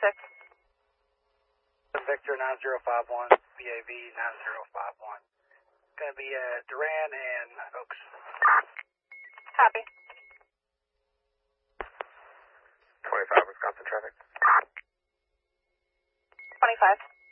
Victor 9051, VAV 9051. Gonna be Duran and Oaks. Copy. 25 Wisconsin traffic. 25.